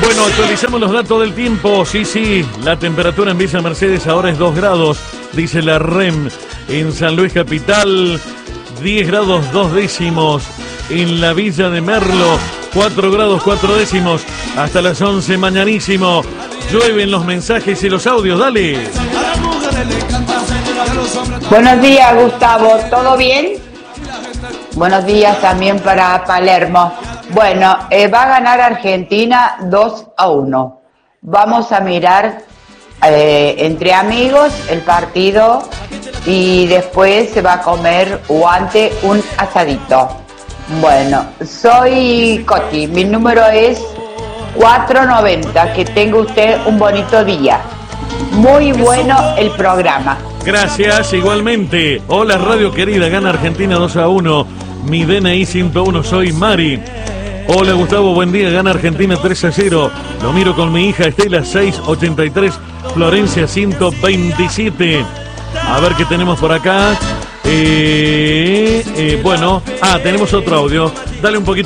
Bueno, actualizamos los datos del tiempo. Sí, la temperatura en Villa Mercedes ahora es 2 grados, dice la REM. En San Luis Capital, 10 grados 2 décimos. En la Villa de Merlo, 4 grados 4 décimos. Hasta las 11 mañanísimo. Llueven los mensajes y los audios, dale. Buenos días, Gustavo, ¿todo bien? Buenos días también para Palermo. Bueno, va a ganar Argentina 2-1. Vamos a mirar entre amigos el partido y después se va a comer guante un asadito. Bueno, soy Coti, mi número es 490. Que tenga usted un bonito día. Muy bueno el programa. Gracias, igualmente. Hola, radio querida, gana Argentina 2-1. Mi DNI 101, soy Mari. Hola, Gustavo, buen día, gana Argentina 3-0. Lo miro con mi hija Estela, 683, Florencia 127. A ver qué tenemos por acá. Bueno, tenemos otro audio. Dale un poquito.